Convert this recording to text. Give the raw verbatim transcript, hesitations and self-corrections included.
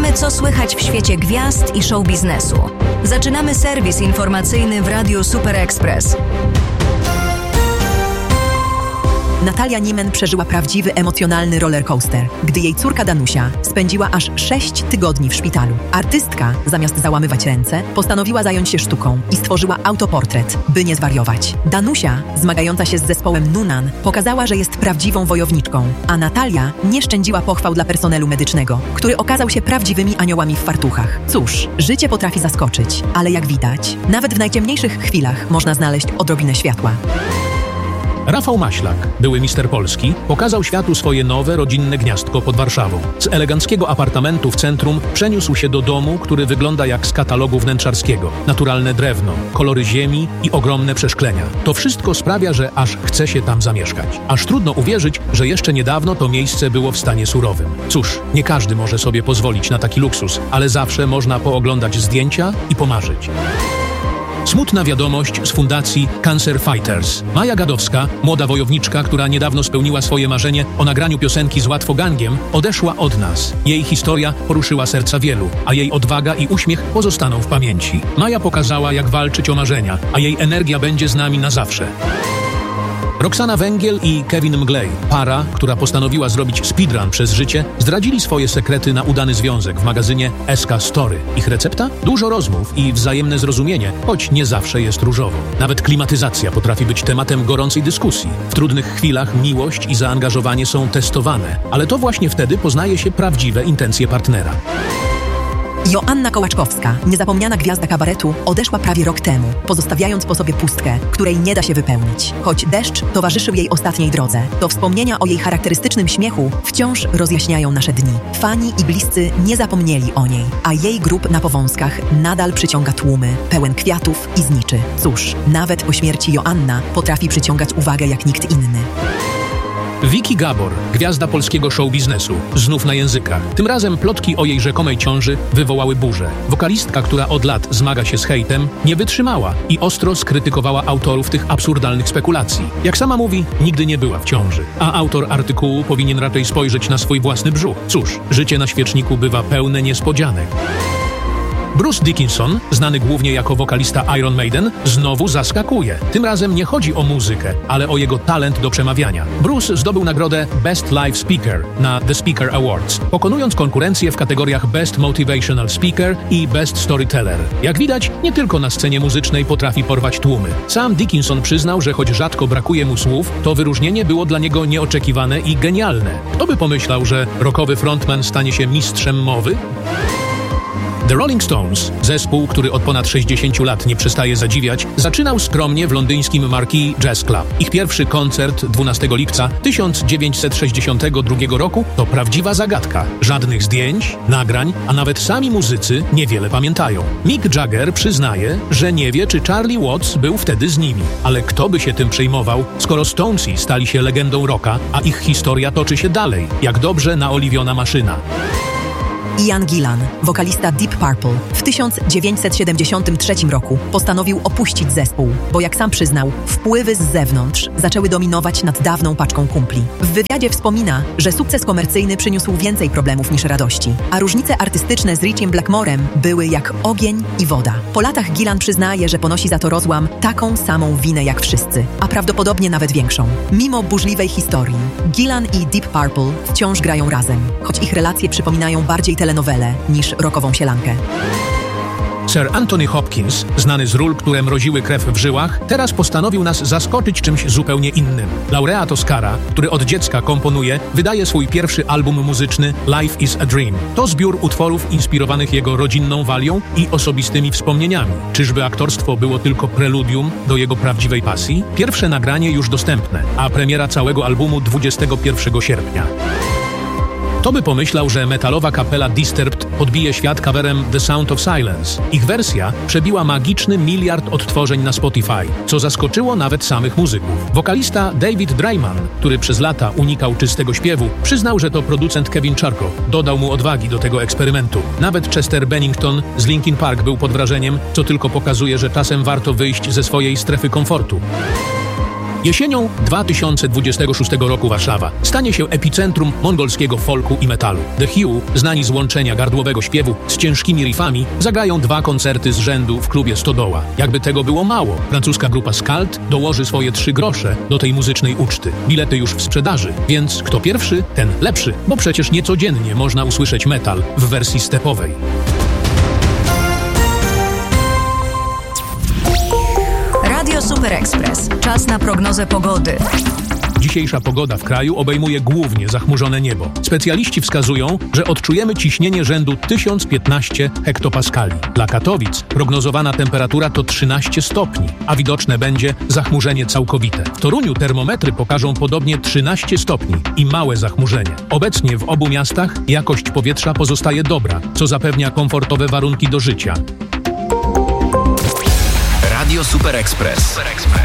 Sprawdzamy, co słychać w świecie gwiazd i show biznesu. Zaczynamy serwis informacyjny w Radiu Super Express. Natalia Niemen przeżyła prawdziwy emocjonalny rollercoaster, gdy jej córka Danusia spędziła aż sześć tygodni w szpitalu. Artystka, zamiast załamywać ręce, postanowiła zająć się sztuką i stworzyła autoportret, by nie zwariować. Danusia, zmagająca się z zespołem Nunan, pokazała, że jest prawdziwą wojowniczką, a Natalia nie szczędziła pochwał dla personelu medycznego, który okazał się prawdziwymi aniołami w fartuchach. Cóż, życie potrafi zaskoczyć, ale jak widać, nawet w najciemniejszych chwilach można znaleźć odrobinę światła. Rafał Maślak, były mister Polski, pokazał światu swoje nowe, rodzinne gniazdko pod Warszawą. Z eleganckiego apartamentu w centrum przeniósł się do domu, który wygląda jak z katalogu wnętrzarskiego. Naturalne drewno, kolory ziemi i ogromne przeszklenia. To wszystko sprawia, że aż chce się tam zamieszkać. Aż trudno uwierzyć, że jeszcze niedawno to miejsce było w stanie surowym. Cóż, nie każdy może sobie pozwolić na taki luksus, ale zawsze można pooglądać zdjęcia i pomarzyć. Smutna wiadomość z fundacji Cancer Fighters. Maja Gadowska, młoda wojowniczka, która niedawno spełniła swoje marzenie o nagraniu piosenki z Łatwogangiem, odeszła od nas. Jej historia poruszyła serca wielu, a jej odwaga i uśmiech pozostaną w pamięci. Maja pokazała, jak walczyć o marzenia, a jej energia będzie z nami na zawsze. Roxana Węgiel i Kevin Mglej, para, która postanowiła zrobić speedrun przez życie, zdradzili swoje sekrety na udany związek w magazynie S K Story. Ich recepta? Dużo rozmów i wzajemne zrozumienie, choć nie zawsze jest różowo. Nawet klimatyzacja potrafi być tematem gorącej dyskusji. W trudnych chwilach miłość i zaangażowanie są testowane, ale to właśnie wtedy poznaje się prawdziwe intencje partnera. Joanna Kołaczkowska, niezapomniana gwiazda kabaretu, odeszła prawie rok temu, pozostawiając po sobie pustkę, której nie da się wypełnić. Choć deszcz towarzyszył jej ostatniej drodze, to wspomnienia o jej charakterystycznym śmiechu wciąż rozjaśniają nasze dni. Fani i bliscy nie zapomnieli o niej, a jej grób na Powązkach nadal przyciąga tłumy, pełen kwiatów i zniczy. Cóż, nawet po śmierci Joanna potrafi przyciągać uwagę jak nikt inny. Vicky Gabor, gwiazda polskiego show biznesu, znów na językach. Tym razem plotki o jej rzekomej ciąży wywołały burzę. Wokalistka, która od lat zmaga się z hejtem, nie wytrzymała i ostro skrytykowała autorów tych absurdalnych spekulacji. Jak sama mówi, nigdy nie była w ciąży, a autor artykułu powinien raczej spojrzeć na swój własny brzuch. Cóż, życie na świeczniku bywa pełne niespodzianek. Bruce Dickinson, znany głównie jako wokalista Iron Maiden, znowu zaskakuje. Tym razem nie chodzi o muzykę, ale o jego talent do przemawiania. Bruce zdobył nagrodę Best Live Speaker na The Speaker Awards, pokonując konkurencję w kategoriach Best Motivational Speaker i Best Storyteller. Jak widać, nie tylko na scenie muzycznej potrafi porwać tłumy. Sam Dickinson przyznał, że choć rzadko brakuje mu słów, to wyróżnienie było dla niego nieoczekiwane i genialne. Kto by pomyślał, że rockowy frontman stanie się mistrzem mowy? The Rolling Stones, zespół, który od ponad sześćdziesięciu lat nie przestaje zadziwiać, zaczynał skromnie w londyńskim Marquee Jazz Club. Ich pierwszy koncert dwunastego lipca tysiąc dziewięćset sześćdziesiątego drugiego roku to prawdziwa zagadka. Żadnych zdjęć, nagrań, a nawet sami muzycy niewiele pamiętają. Mick Jagger przyznaje, że nie wie, czy Charlie Watts był wtedy z nimi. Ale kto by się tym przejmował, skoro Stonesi stali się legendą rocka, a ich historia toczy się dalej, jak dobrze naoliwiona maszyna. Ian Gillan, wokalista Deep Purple, w tysiąc dziewięćset siedemdziesiątym trzecim roku postanowił opuścić zespół, bo jak sam przyznał, wpływy z zewnątrz zaczęły dominować nad dawną paczką kumpli. W wywiadzie wspomina, że sukces komercyjny przyniósł więcej problemów niż radości, a różnice artystyczne z Richiem Blackmorem były jak ogień i woda. Po latach Gillan przyznaje, że ponosi za to rozłam taką samą winę jak wszyscy, a prawdopodobnie nawet większą. Mimo burzliwej historii, Gillan i Deep Purple wciąż grają razem, choć ich relacje przypominają bardziej telenowelę niż rockową sielankę. Sir Anthony Hopkins, znany z ról, które mroziły krew w żyłach, teraz postanowił nas zaskoczyć czymś zupełnie innym. Laureat Oscara, który od dziecka komponuje, wydaje swój pierwszy album muzyczny Life is a Dream. To zbiór utworów inspirowanych jego rodzinną walią i osobistymi wspomnieniami. Czyżby aktorstwo było tylko preludium do jego prawdziwej pasji? Pierwsze nagranie już dostępne, a premiera całego albumu dwudziestego pierwszego sierpnia. Kto by pomyślał, że metalowa kapela Disturbed podbije świat coverem The Sound of Silence. Ich wersja przebiła magiczny miliard odtworzeń na Spotify, co zaskoczyło nawet samych muzyków. Wokalista David Draiman, który przez lata unikał czystego śpiewu, przyznał, że to producent Kevin Churko dodał mu odwagi do tego eksperymentu. Nawet Chester Bennington z Linkin Park był pod wrażeniem, co tylko pokazuje, że czasem warto wyjść ze swojej strefy komfortu. Jesienią dwa tysiące dwudziestego szóstego roku Warszawa stanie się epicentrum mongolskiego folku i metalu. The Hue, znani z łączenia gardłowego śpiewu z ciężkimi riffami, zagrają dwa koncerty z rzędu w klubie Stodoła. Jakby tego było mało, francuska grupa Skald dołoży swoje trzy grosze do tej muzycznej uczty. Bilety już w sprzedaży, więc kto pierwszy, ten lepszy, bo przecież niecodziennie można usłyszeć metal w wersji stepowej. Radio Super Express. Czas na prognozę pogody. Dzisiejsza pogoda w kraju obejmuje głównie zachmurzone niebo. Specjaliści wskazują, że odczujemy ciśnienie rzędu tysiąc piętnaście hektopaskali. Dla Katowic prognozowana temperatura to trzynaście stopni, a widoczne będzie zachmurzenie całkowite. W Toruniu termometry pokażą podobnie trzynaście stopni i małe zachmurzenie. Obecnie w obu miastach jakość powietrza pozostaje dobra, co zapewnia komfortowe warunki do życia. Radio Super Express.